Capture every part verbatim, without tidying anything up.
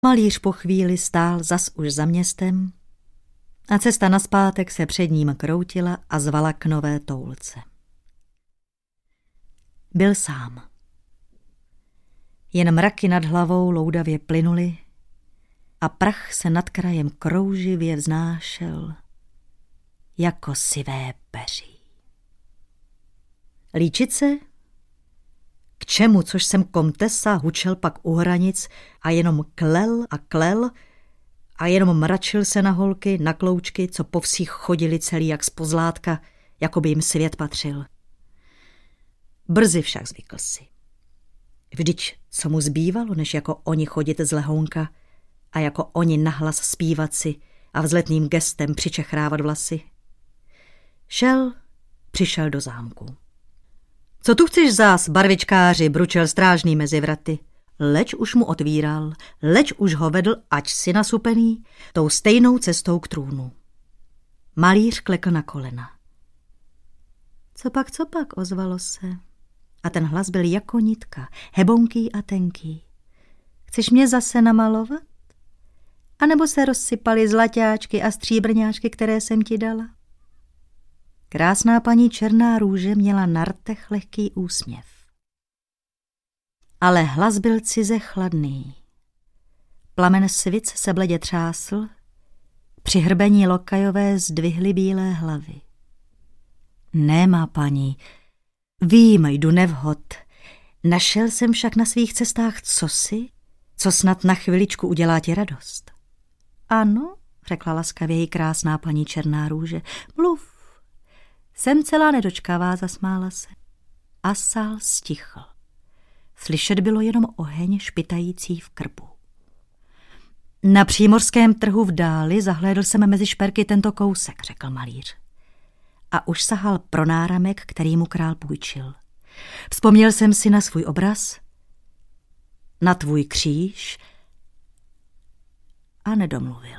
Malíř po chvíli stál zas už za městem a cesta nazpátek se před ním kroutila a zvala k nové toulce. Byl sám. Jen mraky nad hlavou loudavě plynuly a prach se nad krajem krouživě vznášel jako sivé peří. Líčit se? K čemu, což jsem komtesa, hučel pak u hranic a jenom klel a klel a jenom mračil se na holky, na kloučky, co po vsích chodili celý jak z pozlátka, jako by jim svět patřil. Brzy však zvykl si. Vždyť co mu zbývalo, než jako oni chodit z lehounka a jako oni nahlas zpívat si a vzletným gestem přičechrávat vlasy. Šel, přišel do zámku. Co tu chceš zás, barvičkáři, bručel strážný mezi vraty. Leč už mu otvíral, leč už ho vedl, ač si nasupený, tou stejnou cestou k trůnu. Malíř klekl na kolena. Co pak, co pak, ozvalo se. A ten hlas byl jako nitka, hebonký a tenký. Chceš mě zase namalovat? A nebo se rozsypaly zlaťáčky a stříbrňáčky, které jsem ti dala? Krásná paní Černá růže měla na rtech lehký úsměv. Ale hlas byl cize chladný. Plamen svic se bledě třásl, při hrbení lokajové zdvihly bílé hlavy. Ne, má paní, vím, jdu nevhod. Našel jsem však na svých cestách cosi, co snad na chviličku udělá ti radost. Ano, řekla laskavěji krásná paní Černá růže, mluv. Jsem celá nedočkavá, zasmála se. A sál stichl. Slyšet bylo jenom oheň špitající v krbu. Na přímořském trhu v dáli zahlédl jsem mezi šperky tento kousek, řekl malíř. A už sahal pro náramek, který mu král půjčil. Vzpomněl jsem si na svůj obraz, na tvůj kříž a nedomluvil.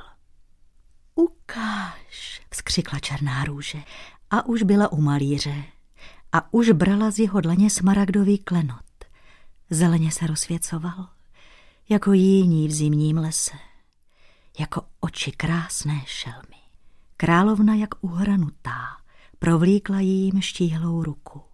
Ukáž, vzkřikla Černá růže. A už byla u malíře a už brala z jeho dlaně smaragdový klenot. Zeleně se rozsvěcoval, jako jiní v zimním lese, jako oči krásné šelmy. Královna jak uhranutá provlíkla jím štíhlou ruku.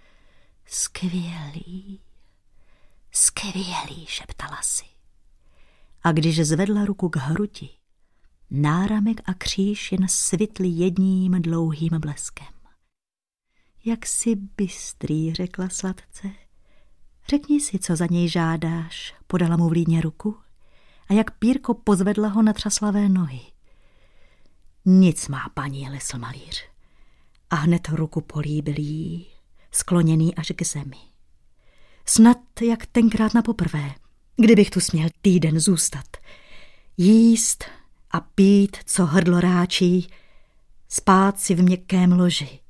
Skvělý, skvělý, šeptala si. A když zvedla ruku k hrudi, náramek a kříž jen svitli jedním dlouhým bleskem. Jak jsi bystrý, řekla sladce. Řekni si, co za něj žádáš, podala mu vlídně ruku a jak pírko pozvedla ho na třaslavé nohy. Nic má paní, lesl malíř. A hned ruku políbil jí, skloněný až k zemi. Snad jak tenkrát napoprvé, kdybych tu směl týden zůstat. Jíst a pít, co hrdlo ráčí, spát si v měkkém loži.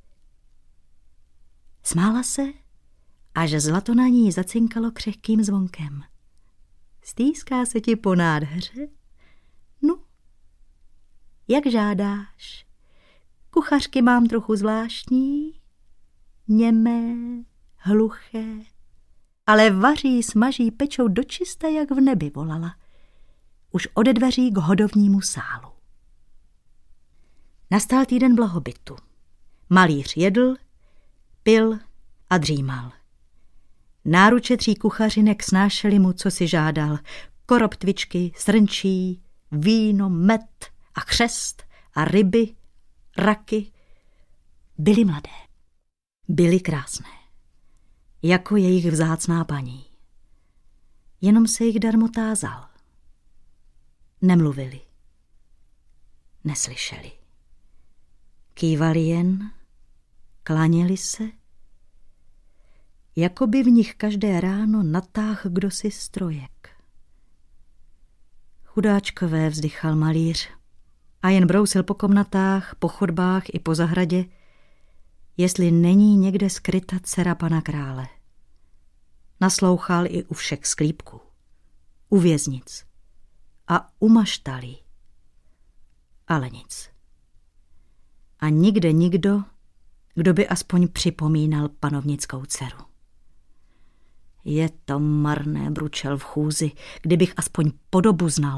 Smála se, až zlato na ní zacinkalo křehkým zvonkem. Stýská se ti po nádheře? No, jak žádáš. Kuchařky mám trochu zvláštní, němé, hluché, ale vaří, smaží, pečou dočista, jak v nebi, volala. Už ode dveří k hodovnímu sálu. Nastal týden blahobytu. Malíř jedl, pil a dřímal. Náruče tří kuchařinek snášely mu, co si žádal. Koroptvičky, srnčí, víno, med a chřest a ryby, raky. Byly mladé, byly krásné, jako jejich vzácná paní. Jenom se jich darmo tázal. Nemluvili, neslyšeli. Kývali jen, klaněli se, jako by v nich každé ráno natáh kdosi strojek. Chudáčkové, vzdychal malíř a jen brousil po komnatách, po chodbách i po zahradě, jestli není někde skryta dcera pana krále. Naslouchal i u všech sklípků, u věznic a u maštalí. Ale nic. A nikde nikdo, kdo by aspoň připomínal panovnickou dceru. Je to marné, bručel v chůzi, kdybych aspoň podobu znal.